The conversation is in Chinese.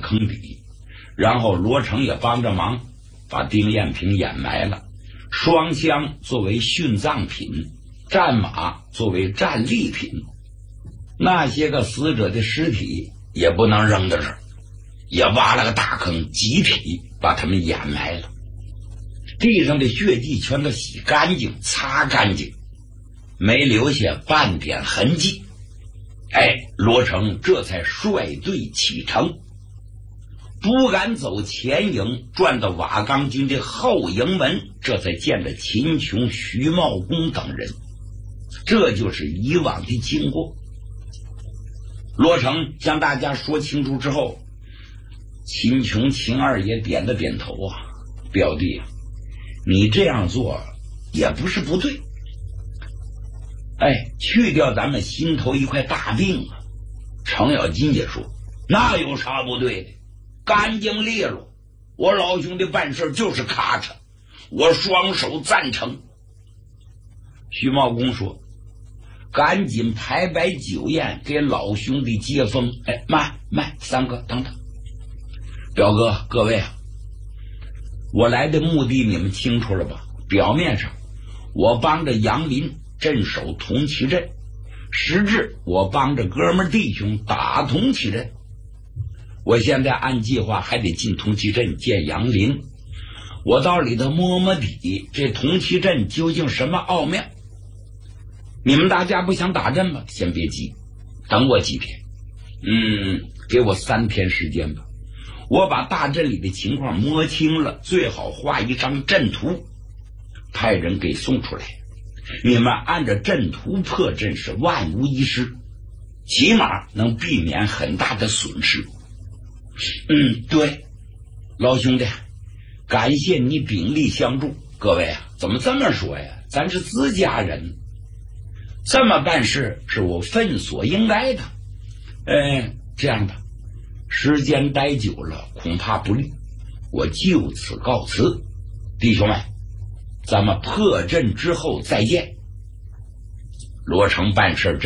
坑底，然后罗成也帮着忙把丁彦平掩埋了。双枪作为殉葬品，战马作为战利品，那些个死者的尸体也不能扔在这儿，也挖了个大坑，集体把他们掩埋了。地上的血迹全都洗干净，擦干净，没留下半点痕迹。罗成这才率队启程，不敢走前营，转到瓦岗军的后营门，这才见了秦琼、徐茂公等人。这就是以往的经过。罗成向大家说清楚之后，秦琼、秦二爷点了点头啊，表弟啊，你这样做也不是不对。去掉咱们心头一块大病啊。程咬金也说，那有啥不对的，干净利落，我老兄弟办事就是咔嚓，我双手赞成。徐茂公说，赶紧排摆酒宴给老兄弟接风。慢，三哥等等，表哥各位啊，我来的目的你们清楚了吧？表面上我帮着杨林镇守同齐镇，实质我帮着哥们弟兄打同齐镇。我现在按计划还得进同齐镇见杨林，我到里头摸摸底，这同齐镇究竟什么奥妙。你们大家不想打阵吗？先别急，等我几天，给我3天时间吧。我把大阵里的情况摸清了，最好画一张阵图，派人给送出来。你们按着阵图破阵是万无一失，起码能避免很大的损失。对，老兄弟，感谢你鼎力相助。各位啊，怎么这么说呀？咱是自家人，这么办事是我分所应该的。这样吧，时间待久了恐怕不利，我就此告辞。弟兄们，咱们破阵之后再见。罗成办事